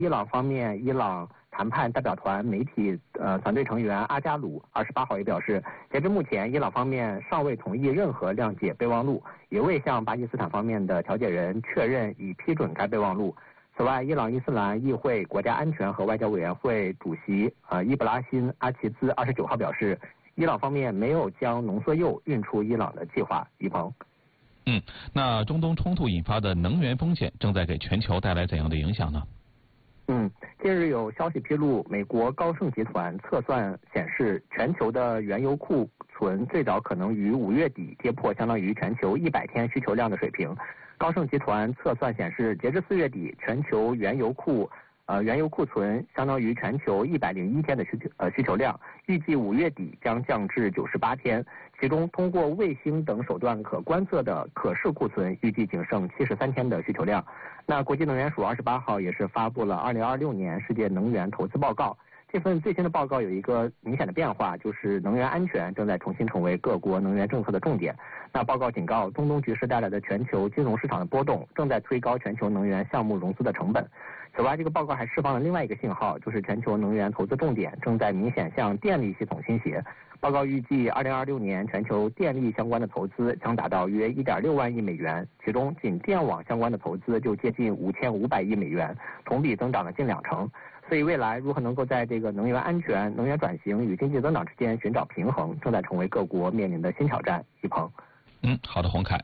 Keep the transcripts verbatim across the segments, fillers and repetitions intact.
伊朗方面，伊朗谈判代表团媒体呃团队成员阿加鲁二十八号也表示，截至目前，伊朗方面尚未同意任何谅解备忘录，也未向巴基斯坦方面的调解人确认已批准该备忘录。此外，伊朗伊斯兰议会国家安全和外交委员会主席呃伊布拉辛阿齐兹二十九号表示，伊朗方面没有将浓缩铀运出伊朗的计划。一鹏。 嗯，那中东冲突引发的能源风险正在给全球带来怎样的影响呢？ 嗯，近日有消息披露，美国高盛集团测算显示，全球的原油库存最早可能于五月底跌破相当于全球一百天需求量的水平。高盛集团测算显示，截至四月底，全球原油库呃原油库存相当于全球一百零一天的需求呃需求量，预计五月底将降至九十八天。其中，通过卫星等手段可观测的可视库存预计仅剩七十三天的需求量。那国际能源署二十八号也是发布了二零二六年世界能源投资报告。这份最新的报告有一个明显的变化，就是能源安全正在重新成为各国能源政策的重点。那报告警告，中东局势带来的全球金融市场的波动正在推高全球能源项目融资的成本。此外，这个报告还释放了另外一个信号，就是全球能源投资重点正在明显向电力系统倾斜。报告预计，二零二六年全球电力相关的投资将达到约一点六万亿美元，其中仅电网相关的投资就接近五千五百亿美元，同比增长了近两成。所以未来如何能够在这个能源安全、能源转型与经济增长之间寻找平衡，正在成为各国面临的新挑战。一鹏， 嗯，好的，洪凯。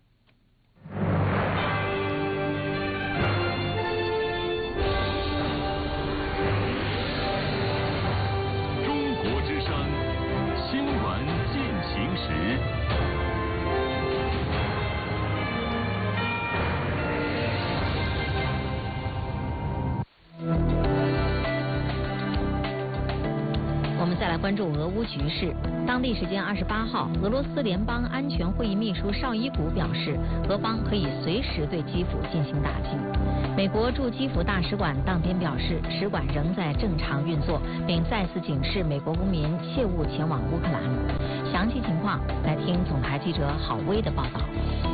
中国之声新闻进行时。 我们再来关注俄乌局势。当地时间二十八号，俄罗斯联邦安全会议秘书绍伊古表示，俄方可以随时对基辅进行打击。美国驻基辅大使馆当天表示，使馆仍在正常运作，并再次警示美国公民切勿前往乌克兰。详细情况来听总台记者郝薇的报道。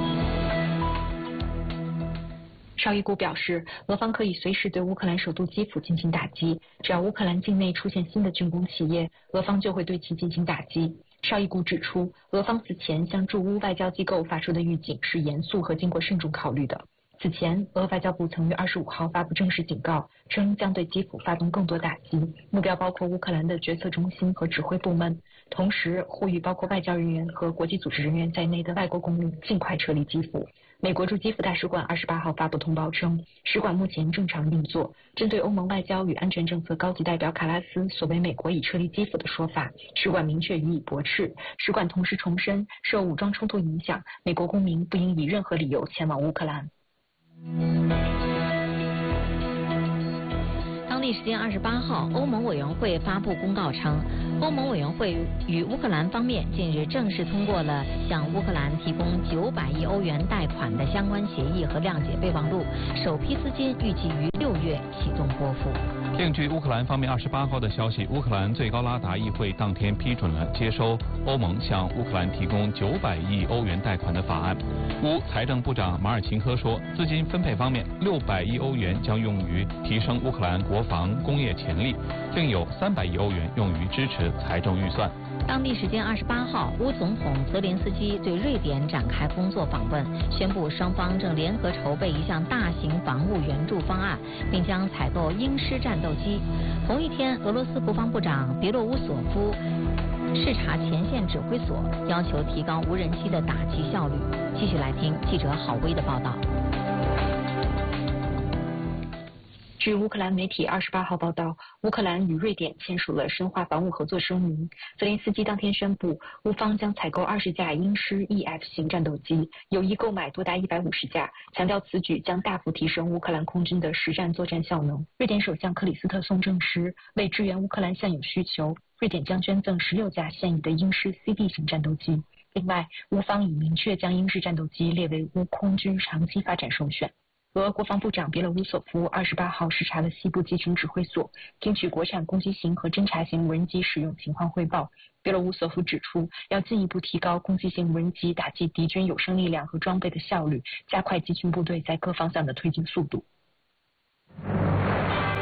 绍伊古表示，俄方可以随时对乌克兰首都基辅进行打击，只要乌克兰境内出现新的军工企业，俄方就会对其进行打击。绍伊古指出，俄方此前向驻乌外交机构发出的预警是严肃和经过慎重考虑的。此前，俄外交部曾于二十五号发布正式警告，称将对基辅发动更多打击，目标包括乌克兰的决策中心和指挥部门，同时呼吁包括外交人员和国际组织人员在内的外国公民尽快撤离基辅。美国驻基辅大使馆二十八号发布通报称，使馆目前正常运作。针对欧盟外交与安全政策高级代表卡拉斯所谓美国已撤离基辅的说法，使馆明确予以驳斥。使馆同时重申，受武装冲突影响，美国公民不应以任何理由前往乌克兰。 当地时间二十八号，欧盟委员会发布公告称，欧盟委员会与乌克兰方面近日正式通过了向乌克兰提供九百亿欧元贷款的相关协议和谅解备忘录，首批资金预计于六月启动拨付。 另据乌克兰方面二十八号的消息，乌克兰最高拉达议会当天批准了接收欧盟向乌克兰提供九百亿欧元贷款的法案。乌财政部长马尔钦科说，资金分配方面，六百亿欧元将用于提升乌克兰国防工业潜力，另有三百亿欧元用于支持财政预算。 当地时间二十八号，乌总统泽连斯基对瑞典展开工作访问，宣布双方正联合筹备一项大型防务援助方案，并将采购鹰狮战斗机。同一天，俄罗斯国防部长别洛乌索夫视察前线指挥所，要求提高无人机的打击效率。继续来听记者郝薇的报道。 据乌克兰媒体二十八号报道，乌克兰与瑞典签署了深化防务合作声明。泽连斯基当天宣布，乌方将采购二十架鹰狮 E F 型战斗机，有意购买多达一百五十架，强调此举将大幅提升乌克兰空军的实战作战效能。瑞典首相克里斯特松证实，为支援乌克兰现有需求，瑞典将捐赠十六架现役的鹰狮 C D 型战斗机。另外，乌方已明确将鹰狮战斗机列为乌空军长期发展首选。俄国防部长别洛乌索夫二十八号视察了西部集群指挥所，听取国产攻击型和侦察型无人机使用情况汇报。别洛乌索夫指出，要进一步提高攻击型无人机打击敌军有生力量和装备的效率，加快集群部队在各方向的推进速度。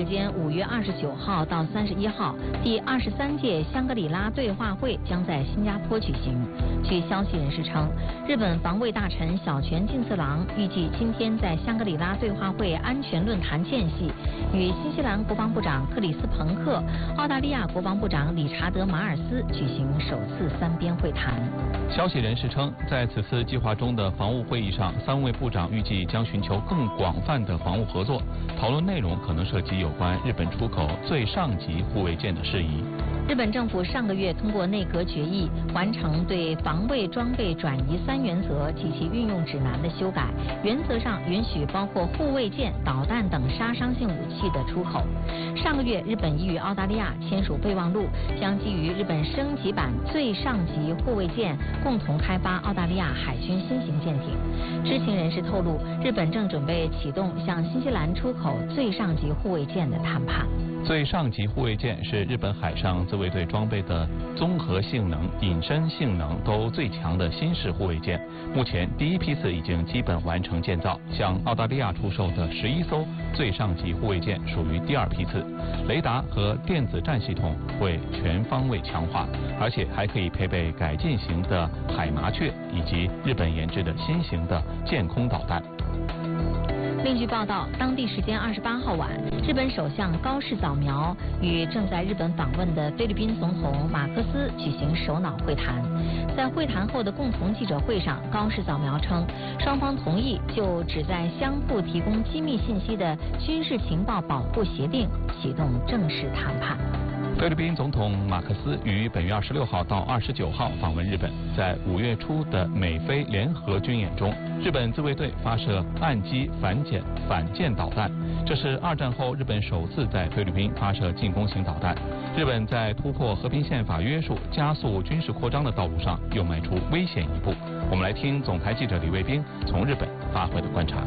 时间五月二十九号到三十一号，第二十三届香格里拉对话会将在新加坡举行。据消息人士称，日本防卫大臣小泉进次郎预计今天在香格里拉对话会安全论坛间隙，与新西兰国防部长克里斯彭克、澳大利亚国防部长理查德马尔斯举行首次三边会谈。 消息人士称，在此次计划中的防务会议上，三位部长预计将寻求更广泛的防务合作，讨论内容可能涉及有关日本出口最上级护卫舰的事宜。 日本政府上个月通过内阁决议，完成对防卫装备转移三原则及其运用指南的修改，原则上允许包括护卫舰、导弹等杀伤性武器的出口。上个月，日本已与澳大利亚签署备忘录，将基于日本升级版最上级护卫舰，共同开发澳大利亚海军新型舰艇。知情人士透露，日本正准备启动向新西兰出口最上级护卫舰的谈判。 最上级护卫舰是日本海上自卫队装备的综合性能、隐身性能都最强的新式护卫舰。目前第一批次已经基本完成建造，向澳大利亚出售的十一艘最上级护卫舰属于第二批次。雷达和电子战系统会全方位强化，而且还可以配备改进型的海麻雀以及日本研制的新型的舰空导弹。 另据报道，当地时间二十八号晚，日本首相高市早苗与正在日本访问的菲律宾总统马克思举行首脑会谈。在会谈后的共同记者会上，高市早苗称，双方同意就旨在相互提供机密信息的军事情报保护协定启动正式谈判。 菲律宾总统马克思于本月二十六号到二十九号访问日本，在五月初的美菲联合军演中，日本自卫队发射岸基反舰反舰导弹，这是二战后日本首次在菲律宾发射进攻型导弹。日本在突破和平宪法约束、加速军事扩张的道路上又迈出危险一步。我们来听总台记者李卫兵从日本发回的观察。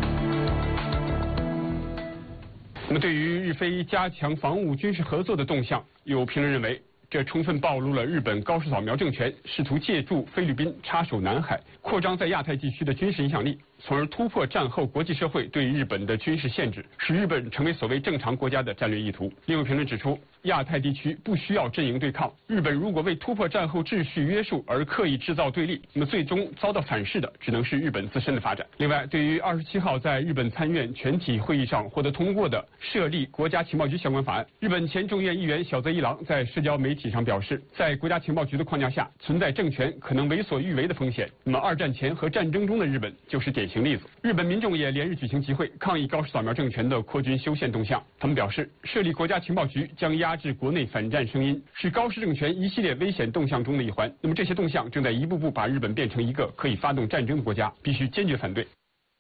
那么，对于日菲加强防务军事合作的动向，有评论认为，这充分暴露了日本高市早苗政权试图借助菲律宾插手南海，扩张在亚太地区的军事影响力，从而突破战后国际社会对日本的军事限制，使日本成为所谓正常国家的战略意图。另有评论指出，亚太地区不需要阵营对抗，日本如果为突破战后秩序约束而刻意制造对立，那么最终遭到反噬的只能是日本自身的发展。另外，对于二十七号在日本参院全体会议上获得通过的设立国家情报局相关法案，日本前众院议员小泽一郎在社交媒体上表示，在国家情报局的框架下，存在政权可能为所欲为的风险。那么二战前和战争中的日本就是典型例子。日本民众也连日举行集会，抗议高市早苗政权的扩军修宪动向。他们表示，设立国家情报局将压制国内反战声音，是高市政权一系列危险动向中的一环。那么这些动向正在一步步把日本变成一个可以发动战争的国家，必须坚决反对。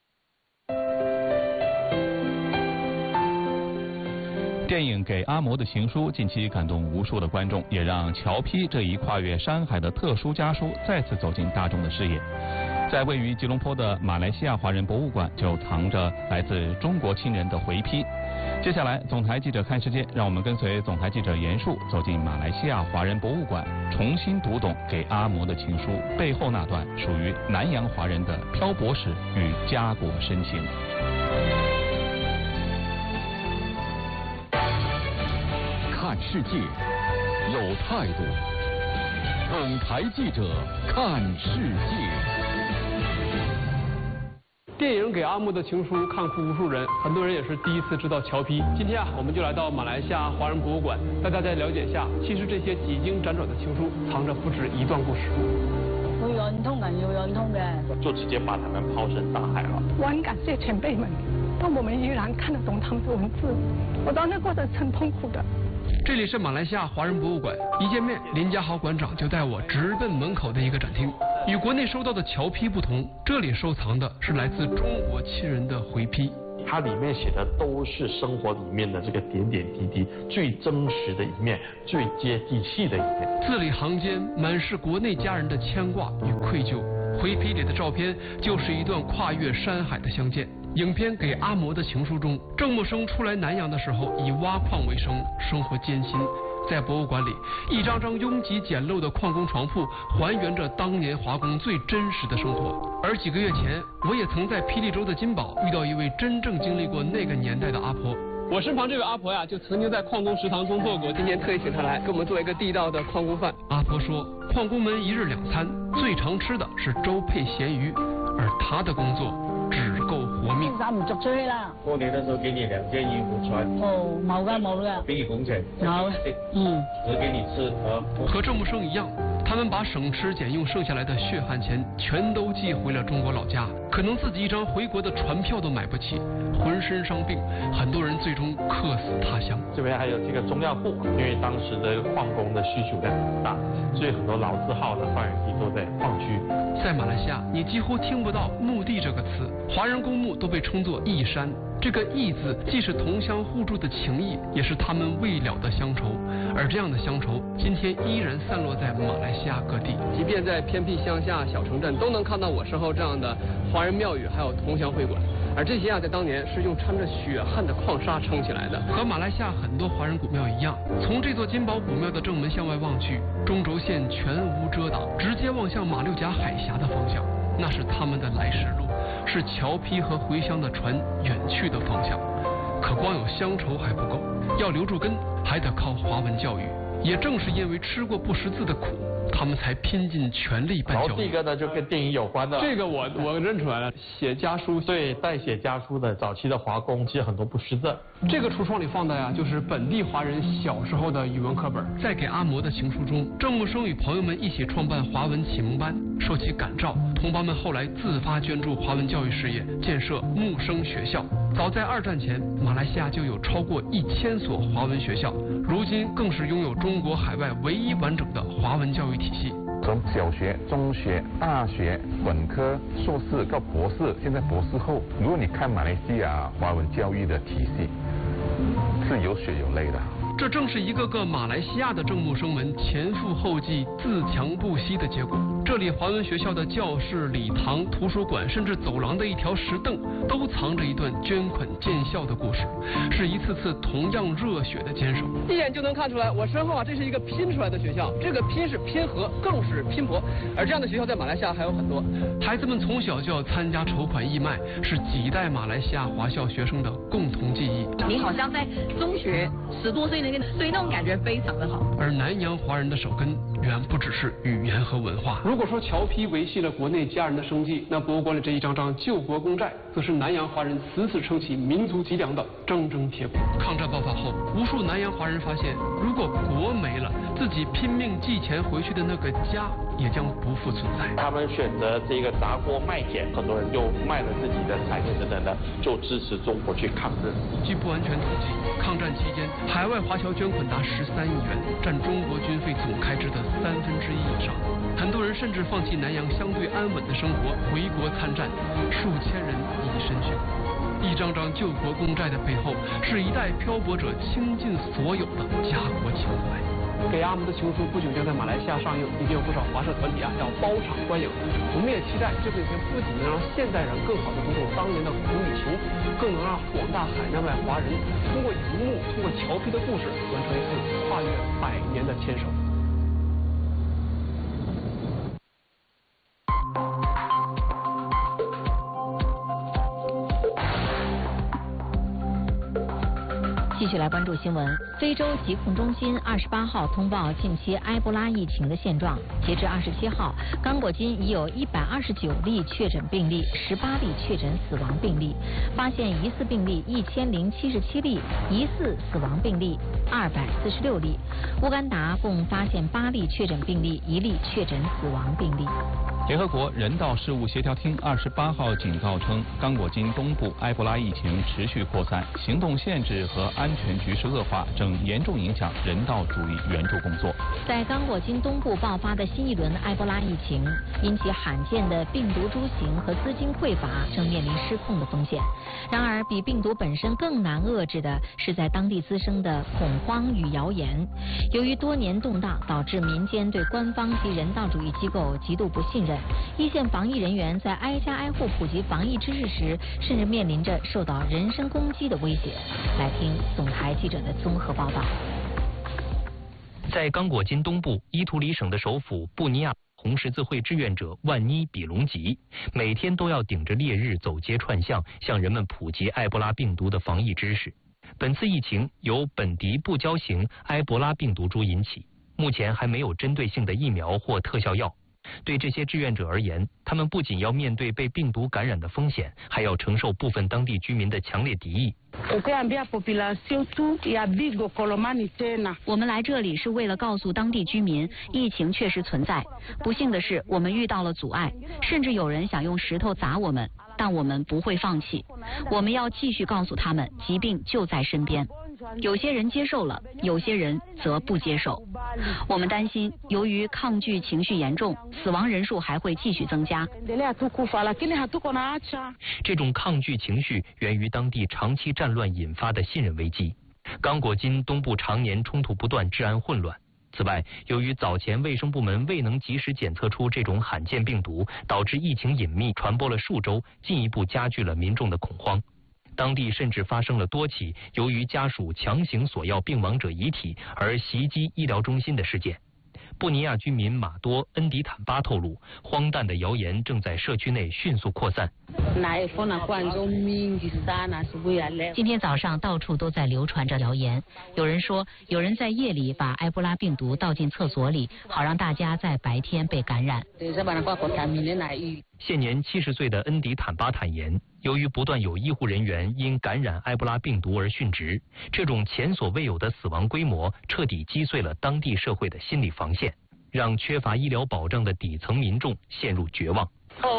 电影《给阿嬷的情书》近期感动无数的观众，也让侨批这一跨越山海的特殊家书再次走进大众的视野。在位于吉隆坡的马来西亚华人博物馆，就藏着来自中国亲人的回批。接下来，总台记者看世界，让我们跟随总台记者严树走进马来西亚华人博物馆，重新读懂给阿嬷的情书背后那段属于南洋华人的漂泊史与家国深情。 看世界，有态度。总台记者看世界。 电影《给阿嬷的情书》看哭无数人，很多人也是第一次知道侨批。今天啊，我们就来到马来西亚华人博物馆，带大家了解一下，其實這些幾經輾轉的情書，藏着不止一段故事。 會忍痛人要忍痛嘅， 就直接把他們拋身大海了。 我很感謝前輩們，讓我們依然看得懂他們的文字。我當時過得很痛苦的。 这里是马来西亚华人博物馆，一见面，林家豪馆长就带我直奔门口的一个展厅。与国内收到的侨批不同，这里收藏的是来自中国亲人的回批。 它里面写的都是生活里面的这个点点滴滴，最真实的一面，最接地气的一面。 字里行间满是国内家人的牵挂与愧疚。回批里的照片就是一段跨越山海的相见。影片《给阿嬷的情书》中，郑默生初来南洋的时候以挖矿为生，生活艰辛。在博物馆里，一张张拥挤简陋的矿工床铺还原着当年华工最真实的生活。而几个月前，我也曾在霹雳州的金宝遇到一位真正经历过那个年代的阿婆。 我身旁这位阿婆呀，就曾经在矿工食堂工作过，今天特意请她来给我们做一个地道的矿工饭。阿婆说，矿工们一日两餐最常吃的是粥配咸鱼，而她的工作只够活命。 衫唔着出去啦。 过年的时候给你两件衣服穿。 哦，冇噶冇噶。 给你工钱。 有。嗯。 只给你吃和。 和郑木生一样，他们把省吃俭用剩下来的血汗钱全都寄回了中国老家，可能自己一张回国的船票都买不起，浑身伤病，很多人最终客死他乡。 这边还有这个中药库，因为当时的矿工的需求量很大，所以很多老字号的发源地都在矿区。 在马来西亚，你几乎听不到墓地这个词，华人公墓都被称作义山。这个义字既是同乡互助的情谊，也是他们未了的乡愁。而这样的乡愁，今天依然散落在马来西亚各地。即便在偏僻乡下小城镇，都能看到我身后这样的华人庙宇，还有同乡会馆。而这些啊，在当年是用掺着血汗的矿砂撑起来的。和马来西亚很多华人古庙一样，从这座金宝古庙的正门向外望去，中轴线全无遮挡，直接望向马六甲海峡的方向，那是他们的来时路，是侨批和回乡的船远去的方向。可光有乡愁还不够，要留住根，还得靠华文教育。也正是因为吃过不识字的苦，他们才拼尽全力办教育。 然后第一个呢，就跟电影有关的。 这个我我认出来了，写家书。 对，代写家书的早期的华工，其实很多不识字。 这个橱窗里放的呀，就是本地华人小时候的语文课本。在给阿嬷的情书中，郑木生与朋友们一起创办华文启蒙班，受其感召，同胞们后来自发捐助华文教育事业，建设木生学校。早在二战前，马来西亚就有超过一千所华文学校，如今更是拥有中国海外唯一完整的华文教育体系。 从小学、中学、大学、本科、硕士到博士，现在博士后，如果你看马来西亚华文教育的体系，是有血有泪的。 这正是一个个马来西亚的郑木生们前赴后继、自强不息的结果。这里华文学校的教室、礼堂、图书馆，甚至走廊的一条石凳，都藏着一段捐款建校的故事，是一次次同样热血的坚守。一眼就能看出来，我身后啊，这是一个拼出来的学校，这个拼是拼合，更是拼搏。而这样的学校在马来西亚还有很多。孩子们从小就要参加筹款义卖，是几代马来西亚华校学生的共同记忆。 你好像在中学十多岁那个，所以那种感觉非常的好。 而南洋华人的手根远不只是语言和文化。如果说侨批维系了国内家人的生计，那博物馆里这一张张救国公债，则是南洋华人死死撑起民族脊梁的铮铮铁骨。抗战爆发后，无数南洋华人发现，如果国没了，自己拼命寄钱回去的那个家也将不复存在。 他们选择这个砸锅卖铁，很多人就卖了自己的财产等等的，就支持中国去抗日。 据不完全统计，抗战期间海外华侨捐款达十三亿元，占中国军费总开支的三分之一以上。很多人甚至放弃南洋相对安稳的生活，回国参战，数千人以身殉国。一张张救国公债的背后，是一代漂泊者倾尽所有的家国情怀。给阿嬷的情书不久将在马来西亚上映，已经有不少华社团体啊要包场观影。我们也期待这部影片不仅能让现代人更好的读懂当年的苦与情，更能让广大海内外华人通过游牧、通过侨批的故事，完成一次跨越百年的牵手。 继续来关注新闻。非洲疾控中心二十八号通报近期埃博拉疫情的现状。截至二十七号，刚果金已有一百二十九例确诊病例，十八例确诊死亡病例，发现疑似病例一千零七十七例，疑似死亡病例二百四十六例。乌干达共发现八例确诊病例，一例确诊死亡病例。 联合国人道事务协调厅二十八号警告称，刚果金东部埃博拉疫情持续扩散，行动限制和安全局势恶化，正严重影响人道主义援助工作。 在刚果金东部爆发的新一轮埃博拉疫情，因其罕见的病毒株型和资金匮乏，正面临失控的风险。然而，比病毒本身更难遏制的是在当地滋生的恐慌与谣言。由于多年动荡，导致民间对官方及人道主义机构极度不信任。一线防疫人员在挨家挨户普及防疫知识时，甚至面临着受到人身攻击的威胁。来听总台记者的综合报道。 在刚果金东部伊图里省的首府布尼亚，红十字会志愿者万妮比隆吉每天都要顶着烈日走街串巷，向人们普及埃博拉病毒的防疫知识。 本次疫情由本地不交型埃博拉病毒株引起，目前还没有针对性的疫苗或特效药。对这些志愿者而言，他们不仅要面对被病毒感染的风险，还要承受部分当地居民的强烈敌意。 我们来这里是为了告诉当地居民，疫情确实存在。不幸的是，我们遇到了阻碍，甚至有人想用石头砸我们，但我们不会放弃。我们要继续告诉他们，疾病就在身边。有些人接受了，有些人则不接受。我们担心，由于抗拒情绪严重，死亡人数还会继续增加。 这种抗拒情绪源于当地长期战乱引发的信任危机。刚果金东部常年冲突不断，治安混乱。此外，由于早前卫生部门未能及时检测出这种罕见病毒，导致疫情隐秘传播了数周，进一步加剧了民众的恐慌。当地甚至发生了多起由于家属强行索要病亡者遗体而袭击医疗中心的事件。布尼亚居民马多恩迪坦巴透露，荒诞的谣言正在社区内迅速扩散。 今天早上到处都在流传着谣言，有人说有人在夜里把埃博拉病毒倒进厕所里，好让大家在白天被感染。 现年七十岁的恩迪坦巴坦言，由于不断有医护人员因感染埃博拉病毒而殉职，这种前所未有的死亡规模彻底击碎了当地社会的心理防线，让缺乏医疗保障的底层民众陷入绝望。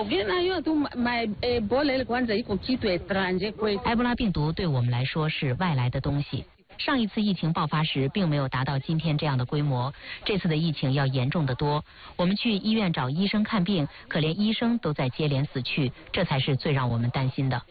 埃博拉病毒对我们来说是外来的东西。上一次疫情爆发时并没有达到今天这样的规模，这次的疫情要严重得多。我们去医院找医生看病，可连医生都在接连死去，这才是最让我们担心的。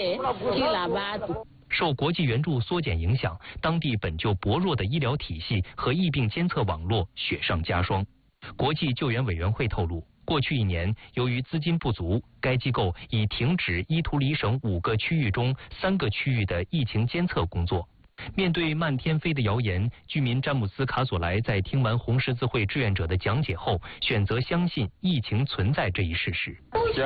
受国际援助缩减影响，当地本就薄弱的医疗体系和疫病监测网络雪上加霜。国际救援委员会透露，过去一年，由于资金不足，该机构已停止伊图里省五个区域中三个区域的疫情监测工作。面对漫天飞的谣言，居民詹姆斯·卡索莱在听完红十字会志愿者的讲解后，选择相信疫情存在这一事实。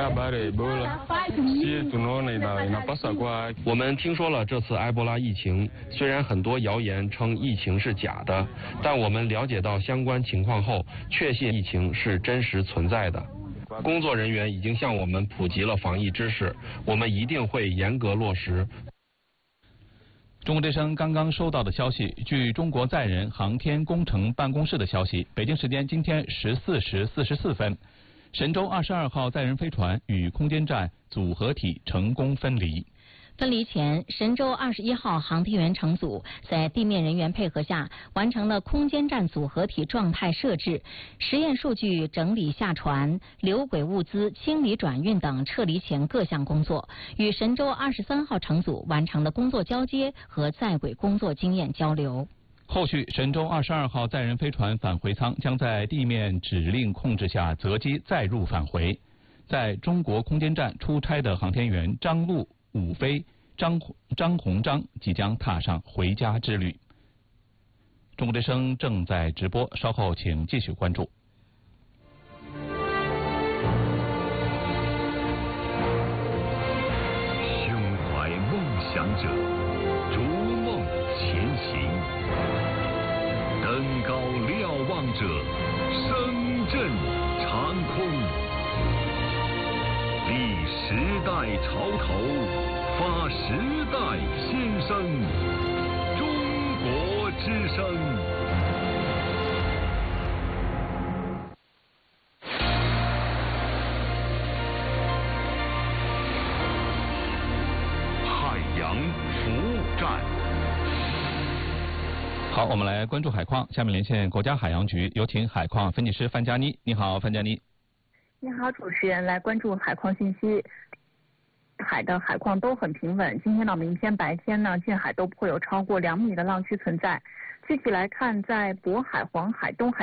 我们听说了这次埃博拉疫情，虽然很多谣言称疫情是假的，但我们了解到相关情况后，确信疫情是真实存在的。工作人员已经向我们普及了防疫知识，我们一定会严格落实。 中国之声刚刚收到的消息，据中国载人航天工程办公室的消息，北京时间今天十四时四十四分，神舟二十二号载人飞船与空间站组合体成功分离。 分离前，神舟二十一号航天员乘组在地面人员配合下，完成了空间站组合体状态设置、实验数据整理下传、留轨物资清理转运等撤离前各项工作，与神舟二十三号乘组完成了工作交接和在轨工作经验交流。 后续，神舟二十二号载人飞船返回舱将在地面指令控制下择机载入返回。在中国空间站出差的航天员张陆、武飞、张张鸿章即将踏上回家之旅。中国之声正在直播，稍后请继续关注。 胸怀梦想者，逐梦前行；登高瞭望者，声震长空。历时代潮头，发时代心声。中国之声。海洋服务站。 好，我们来关注海况。下面连线国家海洋局，有请海况分析师范佳妮。你好，范佳妮。 你好，主持人，来关注海况信息。海的海况都很平稳，今天到明天白天呢，近海都不会有超过两米的浪区存在。具体来看，在渤海、黄海、东海